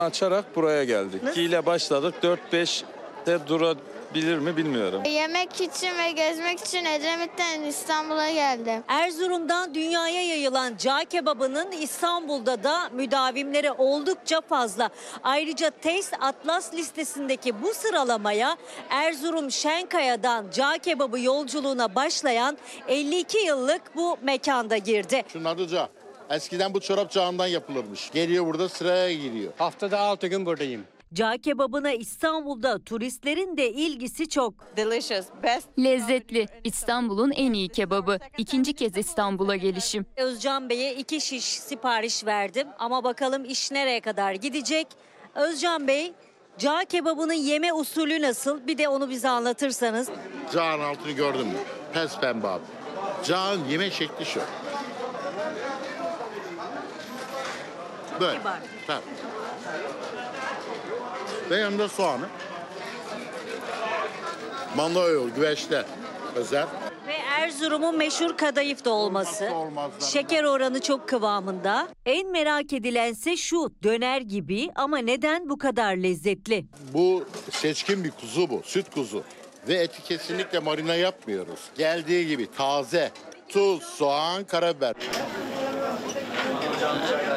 Açarak buraya geldik. 2 ile başladık. 4-5'te durabilir mi bilmiyorum. Yemek için ve gezmek için Edremit'ten İstanbul'a geldim. Erzurum'dan dünyaya yayılan cağ kebabının İstanbul'da da müdavimleri oldukça fazla. Ayrıca Taste Atlas listesindeki bu sıralamaya Erzurum Şenkaya'dan cağ kebabı yolculuğuna başlayan 52 yıllık bu mekanda girdi. Şunun adı cağ. Eskiden bu çorap cağından yapılırmış. Geliyor burada sıraya giriyor. Haftada 6 gün buradayım. Cağ kebabına İstanbul'da turistlerin de ilgisi çok. Delicious, best. Lezzetli. İstanbul'un en iyi kebabı. İkinci kez İstanbul'a gelişim. Özcan Bey'e 2 şiş sipariş verdim ama bakalım iş nereye kadar gidecek? Özcan Bey, cağ kebabının yeme usulü nasıl? Bir de onu bize anlatırsanız. Cağın altını gördün mü? Pes pembe abi. Cağın yeme şekli şu. Böyle. Kibar. Tabii. Ve yanında soğanı. Manda yoğurdu, güveçte özel. Ve Erzurum'un meşhur kadayıf dolması. Olmazsa olmazlarından. Şeker oranı çok kıvamında. En merak edilense şu, döner gibi ama neden bu kadar lezzetli? Bu seçkin bir kuzu bu, süt kuzu. Ve eti kesinlikle marine yapmıyoruz. Geldiği gibi taze. Tuz, soğan, karabiber.